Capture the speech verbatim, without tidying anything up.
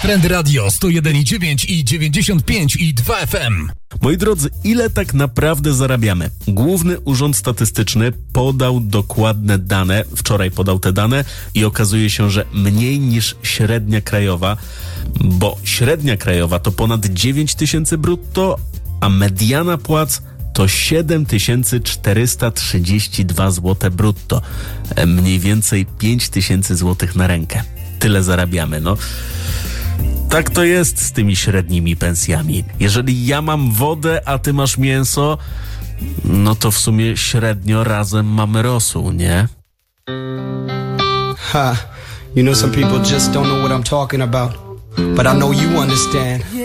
Trend Radio sto jeden i dziewięć i dziewięćdziesiąt pięć i dwa F M. Moi drodzy, ile tak naprawdę zarabiamy? Główny Urząd Statystyczny podał dokładne dane, wczoraj podał te dane i okazuje się, że mniej niż średnia krajowa, bo średnia krajowa to ponad dziewięć tysięcy brutto, a mediana płac to siedem tysięcy czterysta trzydzieści dwa złote brutto. Mniej więcej pięć tysięcy złotych na rękę. Tyle zarabiamy, no. Tak to jest z tymi średnimi pensjami. Jeżeli ja mam wodę, a ty masz mięso, no to w sumie średnio razem mamy rosół, nie? Ha, you know some people just don't know what I'm talking about. But I know you understand.